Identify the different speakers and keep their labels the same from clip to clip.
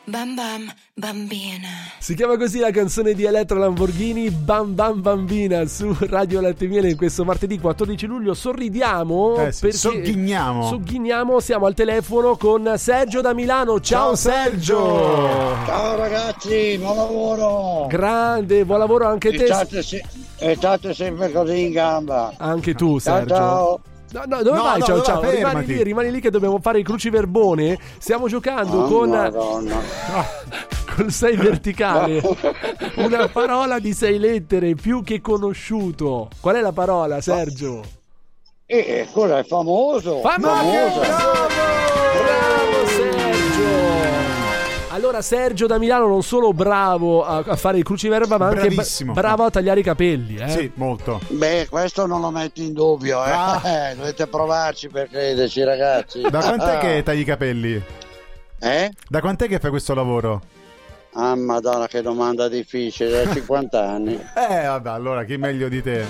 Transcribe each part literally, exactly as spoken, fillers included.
Speaker 1: Bam Bam Bambina.
Speaker 2: Si chiama così la canzone di Elettra Lamborghini, Bam Bam Bambina, su Radio Latte e Miele in questo martedì quattordici luglio. Sorridiamo,
Speaker 3: eh sì,
Speaker 2: perché
Speaker 3: sogghigniamo.
Speaker 2: Sogghigniamo, siamo al telefono con Sergio da Milano. Ciao, Ciao Sergio.
Speaker 4: Ciao ragazzi, buon lavoro.
Speaker 2: Grande, buon lavoro anche
Speaker 4: e
Speaker 2: te.
Speaker 4: State, se- e state sempre così in gamba.
Speaker 2: Anche tu, Sergio.
Speaker 4: Ciao.
Speaker 2: No, no, dove
Speaker 3: no,
Speaker 2: vai?
Speaker 3: No,
Speaker 2: ciao,
Speaker 3: dove
Speaker 2: ciao.
Speaker 3: vai?
Speaker 2: Rimani lì, rimani lì che dobbiamo fare il cruciverbone. Stiamo giocando
Speaker 4: Oh,
Speaker 2: con
Speaker 4: Madonna.
Speaker 2: col sei verticale. Una parola di sei lettere, più che conosciuto. Qual è la parola, Sergio?
Speaker 4: Eh, quello è famoso.
Speaker 2: Famoso.
Speaker 4: famoso.
Speaker 2: Bravo! Bravo Sergio! Allora Sergio da Milano non solo bravo a, a fare il cruciverba, ma anche
Speaker 3: Bravissimo.
Speaker 2: bravo a tagliare i capelli, eh?
Speaker 3: Sì, molto.
Speaker 4: Beh, questo non lo metto in dubbio, eh.
Speaker 3: Ah.
Speaker 4: Eh, dovete provarci per crederci, ragazzi.
Speaker 3: Da quant'è che tagli i capelli?
Speaker 4: Eh?
Speaker 3: Da quant'è che fai questo lavoro?
Speaker 4: Ah, Madonna, che domanda difficile, da cinquanta anni.
Speaker 3: Eh, vabbè, allora chi meglio di te?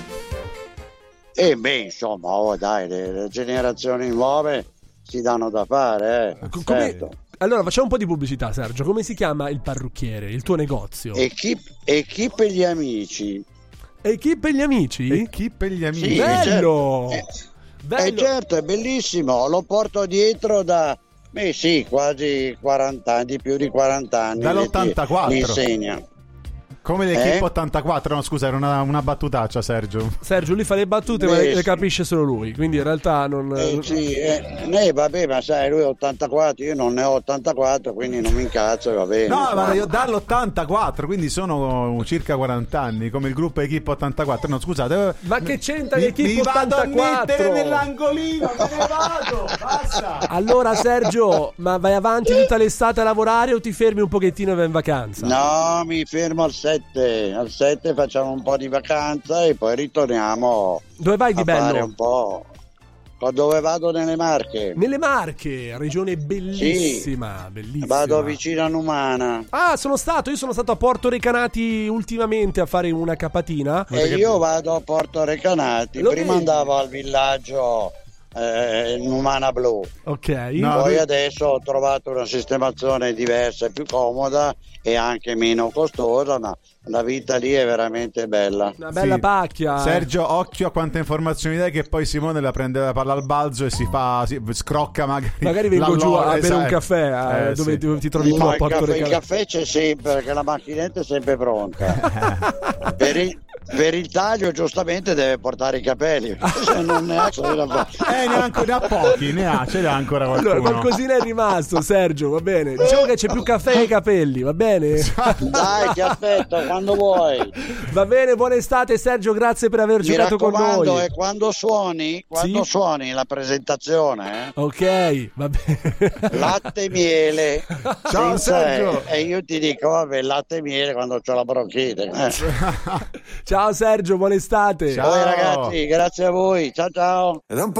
Speaker 4: E beh, insomma, oh, dai, le, le generazioni nuove si danno da fare, eh.
Speaker 2: Come...
Speaker 4: Certo.
Speaker 2: Allora facciamo un po' di pubblicità, Sergio. Come si chiama il parrucchiere, il tuo negozio?
Speaker 4: Equip, Equip e gli amici.
Speaker 2: Equip e gli amici?
Speaker 3: Equip e gli amici.
Speaker 4: Sì,
Speaker 2: Bello!
Speaker 4: certo. Eh,
Speaker 2: Bello!
Speaker 4: eh, certo, è bellissimo, lo porto dietro da, beh sì, quasi quaranta anni, più di quaranta anni.
Speaker 3: Dall'ottantaquattro.
Speaker 4: Mi insegna.
Speaker 3: Come l'Equip
Speaker 4: Eh?
Speaker 3: ottantaquattro, no scusa, era una, una battutaccia, Sergio.
Speaker 2: Sergio, lui fa le battute,
Speaker 4: Beh,
Speaker 2: ma le, le
Speaker 4: sì.
Speaker 2: capisce solo lui. Quindi in realtà non.
Speaker 4: Eh, sì, eh, eh, vabbè, ma sai, lui è ottantaquattro, io non ne ho ottantaquattro, quindi non mi incazzo, va bene.
Speaker 3: No, ma io dall'ottantaquattro, quindi sono circa quaranta anni, come il gruppo Equip ottantaquattro. No, scusate.
Speaker 2: Ma che c'entra
Speaker 3: mi,
Speaker 2: l'Equip
Speaker 3: mi vado a mettere
Speaker 2: ottantaquattro?
Speaker 3: nell'angolino, me ne vado, basta.
Speaker 2: Allora Sergio, ma vai avanti tutta l'estate a lavorare o ti fermi un pochettino e vai in vacanza?
Speaker 4: No, mi fermo al sette, al sette facciamo un po' di vacanza e poi ritorniamo
Speaker 2: Dove vai di
Speaker 4: a fare
Speaker 2: bello?
Speaker 4: un po'. Dove vado? Nelle Marche.
Speaker 2: Nelle Marche, regione bellissima, bellissima.
Speaker 4: Vado vicino a Numana.
Speaker 2: Ah, sono stato, io sono stato a Porto Recanati ultimamente a fare una capatina.
Speaker 4: E io vado a Porto Recanati.
Speaker 2: Lo
Speaker 4: Prima
Speaker 2: vedi?
Speaker 4: andavo al villaggio eh, Numana Blu.
Speaker 2: Ok.
Speaker 3: No.
Speaker 4: Poi
Speaker 3: lui-
Speaker 4: adesso ho trovato una sistemazione diversa e più comoda e anche meno costosa, ma la vita lì è veramente bella.
Speaker 2: Una bella
Speaker 3: Sì.
Speaker 2: pacchia. eh.
Speaker 3: Sergio, occhio a quante informazioni dai, che poi Simone la prende la palla al balzo e si fa si scrocca magari.
Speaker 2: Magari vengo giù a
Speaker 3: l'allora,
Speaker 2: bere un
Speaker 3: esatto.
Speaker 2: caffè, eh,
Speaker 3: Eh,
Speaker 2: dove
Speaker 3: sì.
Speaker 2: ti- ti trovi tu
Speaker 4: No,
Speaker 2: a
Speaker 4: il,
Speaker 2: Porto
Speaker 4: caffè, il
Speaker 2: Recanati.
Speaker 4: caffè c'è sempre perché la macchinetta è sempre pronta. per, il, per il taglio giustamente deve portare i capelli. Se non ne ha, cosa da fare?
Speaker 3: Eh, neanche ne ha pochi, ne ha, ce l'ha ancora qualcuno.
Speaker 2: Allora, qualcosina è rimasto, Sergio, va bene. Diciamo che c'è più caffè che capelli, va bene?
Speaker 4: Dai, ti aspetto quando vuoi.
Speaker 2: Va bene, buona estate Sergio, grazie per aver
Speaker 4: Mi
Speaker 2: giocato con
Speaker 4: raccomando,
Speaker 2: noi.
Speaker 4: e quando suoni, quando
Speaker 2: Sì?
Speaker 4: suoni la presentazione, eh?
Speaker 2: Ok, va bene.
Speaker 4: Latte e miele.
Speaker 3: Ciao,
Speaker 4: senza
Speaker 3: Sergio.
Speaker 4: E, e io ti dico, vabbè, latte e miele quando c'ho la bronchite. Eh.
Speaker 2: Ciao Sergio, buona estate.
Speaker 3: Ciao.
Speaker 4: Poi ragazzi, grazie a voi. Ciao ciao.
Speaker 5: Ed è un po'